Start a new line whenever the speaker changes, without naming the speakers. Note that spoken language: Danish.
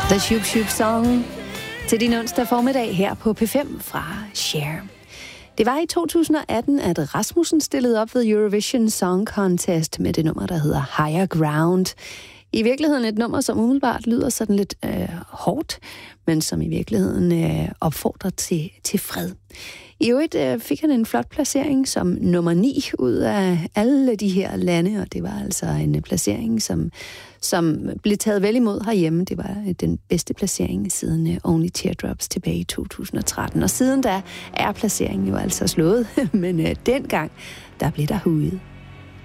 The Shoop Shoop Song til din onsdag formiddag her på P5 fra Cher. Det var i 2018, at Rasmussen stillede op ved Eurovision Song Contest med det nummer, der hedder Higher Ground. I virkeligheden et nummer, som umiddelbart lyder sådan lidt hårdt, men som i virkeligheden opfordrer til fred. I øvrigt fik han en flot placering som nummer 9 ud af alle de her lande, og det var altså en placering, som blev taget vel imod herhjemme. Det var den bedste placering siden Only Teardrops tilbage i 2013. Og siden da er placeringen jo altså slået, men dengang, der blev der huget.